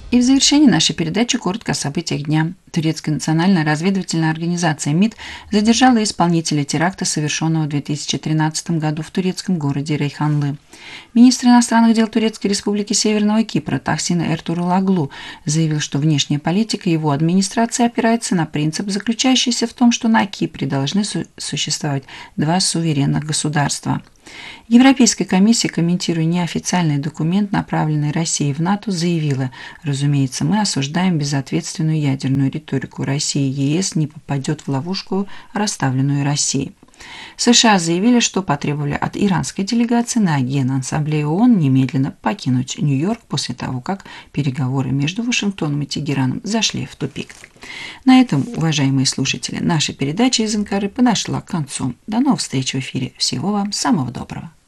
И в завершении нашей передачи коротко о событиях дня. Турецкая национальная разведывательная организация МИД задержала исполнителя теракта, совершенного в 2013 году в турецком городе Рейханлы. Министр иностранных дел Турецкой Республики Северного Кипра Тахсин Эртугрулаглу заявил, что внешняя политика его администрации опирается на принцип, заключающийся в том, что на Кипре должны существовать два суверенных государства. Европейская комиссия, комментируя неофициальный документ, направленный Россией в НАТО, заявила: разумеется, мы осуждаем безответственную ядерную риторику России, ЕС не попадет в ловушку, расставленную Россией. США заявили, что потребовали от иранской делегации на Генассамблее ООН немедленно покинуть Нью-Йорк после того, как переговоры между Вашингтоном и Тегераном зашли в тупик. На этом, уважаемые слушатели, наша передача из Анкары подошла к концу. До новых встреч в эфире. Всего вам самого доброго.